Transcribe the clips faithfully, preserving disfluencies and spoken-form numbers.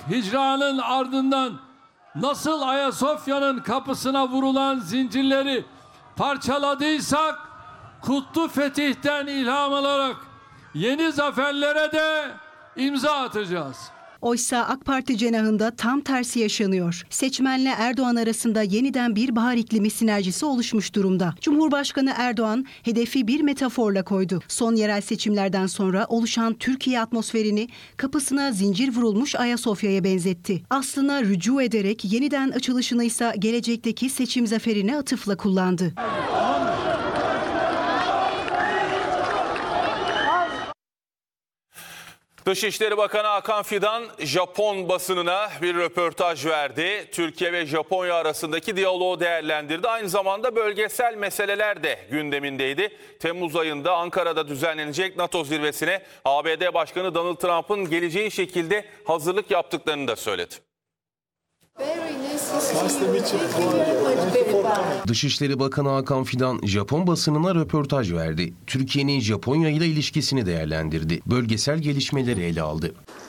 hicranın ardından nasıl Ayasofya'nın kapısına vurulan zincirleri parçaladıysak, kutlu fetihten ilham alarak yeni zaferlere de imza atacağız. Oysa AK Parti cenahında tam tersi yaşanıyor. Seçmenle Erdoğan arasında yeniden bir bahar iklimi sinerjisi oluşmuş durumda. Cumhurbaşkanı Erdoğan hedefi bir metaforla koydu. Son yerel seçimlerden sonra oluşan Türkiye atmosferini kapısına zincir vurulmuş Ayasofya'ya benzetti. Aslına rücu ederek yeniden açılışını ise gelecekteki seçim zaferine atıfla kullandı. Dışişleri Bakanı Hakan Fidan Japon basınına bir röportaj verdi. Türkiye ve Japonya arasındaki diyaloğu değerlendirdi. Aynı zamanda bölgesel meseleler de gündemindeydi. Temmuz ayında Ankara'da düzenlenecek NATO zirvesine A B D Başkanı Donald Trump'ın geleceği şekilde hazırlık yaptıklarını da söyledi. Dışişleri Bakanı Hakan Fidan Japon basınına röportaj verdi. Türkiye'nin Japonya ile ilişkisini değerlendirdi. Bölgesel gelişmeleri ele aldı.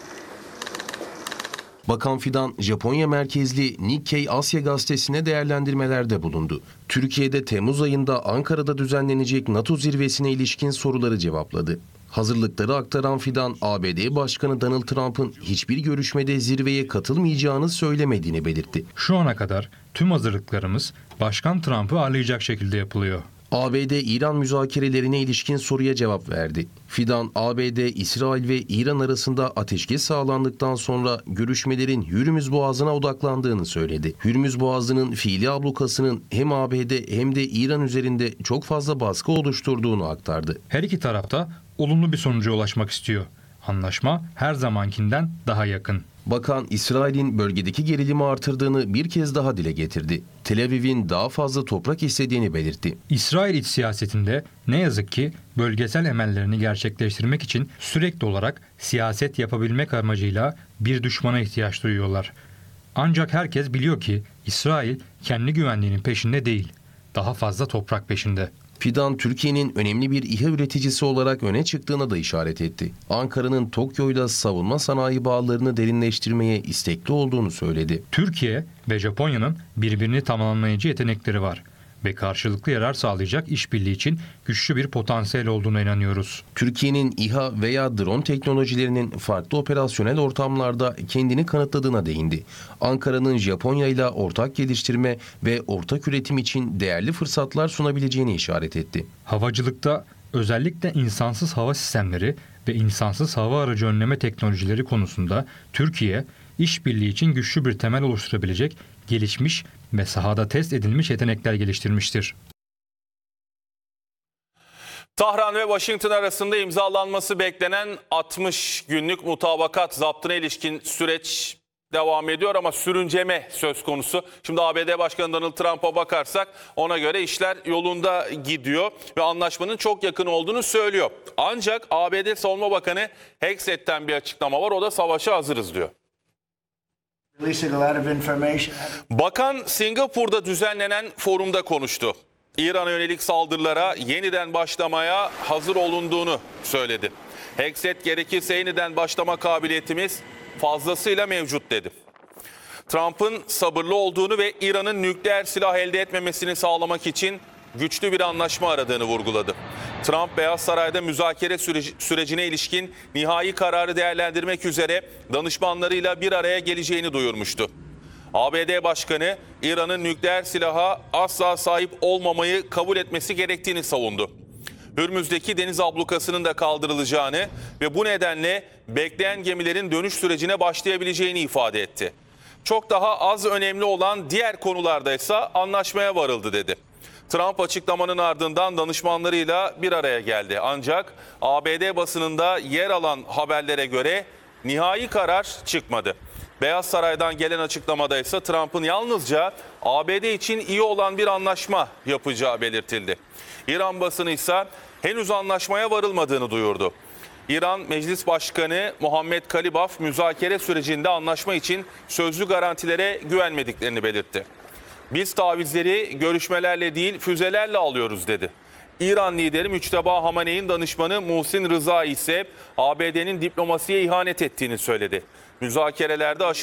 Bakan Fidan, Japonya merkezli Nikkei Asya gazetesine değerlendirmelerde bulundu. Türkiye'de Temmuz ayında Ankara'da düzenlenecek NATO zirvesine ilişkin soruları cevapladı. Hazırlıkları aktaran Fidan, A B D Başkanı Donald Trump'ın hiçbir görüşmede zirveye katılmayacağını söylemediğini belirtti. Şu ana kadar tüm hazırlıklarımız Başkan Trump'ı ağırlayacak şekilde yapılıyor. A B D-İran müzakerelerine ilişkin soruya cevap verdi. Fidan, A B D, İsrail ve İran arasında ateşkes sağlandıktan sonra görüşmelerin Hürmüz Boğazı'na odaklandığını söyledi. Hürmüz Boğazı'nın fiili ablukasının hem A B D hem de İran üzerinde çok fazla baskı oluşturduğunu aktardı. Her iki taraf da olumlu bir sonuca ulaşmak istiyor. Anlaşma her zamankinden daha yakın. Bakan, İsrail'in bölgedeki gerilimi artırdığını bir kez daha dile getirdi. Tel Aviv'in daha fazla toprak istediğini belirtti. İsrail iç siyasetinde ne yazık ki bölgesel emellerini gerçekleştirmek için sürekli olarak siyaset yapabilmek amacıyla bir düşmana ihtiyaç duyuyorlar. Ancak herkes biliyor ki İsrail kendi güvenliğinin peşinde değil, daha fazla toprak peşinde. Fidan, Türkiye'nin önemli bir İHA üreticisi olarak öne çıktığına da işaret etti. Ankara'nın Tokyo'yla savunma sanayi bağlarını derinleştirmeye istekli olduğunu söyledi. Türkiye ve Japonya'nın birbirini tamamlayıcı yetenekleri var ve karşılıklı yarar sağlayacak işbirliği için güçlü bir potansiyel olduğuna inanıyoruz. Türkiye'nin İHA veya drone teknolojilerinin farklı operasyonel ortamlarda kendini kanıtladığına değindi. Ankara'nın Japonya ile ortak geliştirme ve ortak üretim için değerli fırsatlar sunabileceğini işaret etti. Havacılıkta özellikle insansız hava sistemleri ve insansız hava aracı önleme teknolojileri konusunda Türkiye, işbirliği için güçlü bir temel oluşturabilecek gelişmiş ve sahada test edilmiş yetenekler geliştirmiştir. Tahran ve Washington arasında imzalanması beklenen altmış günlük mutabakat zaptına ilişkin süreç devam ediyor ama sürünceme söz konusu. Şimdi A B D Başkanı Donald Trump'a bakarsak ona göre işler yolunda gidiyor ve anlaşmanın çok yakın olduğunu söylüyor. Ancak A B D Savunma Bakanı Hexet'ten bir açıklama var, o da savaşa hazırız diyor. Bakan Singapur'da düzenlenen forumda konuştu. İran'a yönelik saldırılara yeniden başlamaya hazır olunduğunu söyledi. Hexet, gerekirse yeniden başlama kabiliyetimiz fazlasıyla mevcut dedi. Trump'ın sabırlı olduğunu ve İran'ın nükleer silah elde etmemesini sağlamak için güçlü bir anlaşma aradığını vurguladı. Trump, Beyaz Saray'da müzakere süreci, sürecine ilişkin nihai kararı değerlendirmek üzere danışmanlarıyla bir araya geleceğini duyurmuştu. A B D Başkanı, İran'ın nükleer silaha asla sahip olmamayı kabul etmesi gerektiğini savundu. Hürmüz'deki deniz ablukasının da kaldırılacağını ve bu nedenle bekleyen gemilerin dönüş sürecine başlayabileceğini ifade etti. Çok daha az önemli olan diğer konularda ise anlaşmaya varıldı dedi. Trump açıklamanın ardından danışmanlarıyla bir araya geldi. Ancak A B D basınında yer alan haberlere göre nihai karar çıkmadı. Beyaz Saray'dan gelen açıklamada ise Trump'ın yalnızca A B D için iyi olan bir anlaşma yapacağı belirtildi. İran basını ise henüz anlaşmaya varılmadığını duyurdu. İran Meclis Başkanı Muhammed Kalibaf, müzakere sürecinde anlaşma için sözlü garantilere güvenmediklerini belirtti. Biz tavizleri görüşmelerle değil füzelerle alıyoruz dedi. İran lideri Müçteba Hamaney'in danışmanı Muhsin Rıza ise A B D'nin diplomasiye ihanet ettiğini söyledi. Müzakerelerde aşırı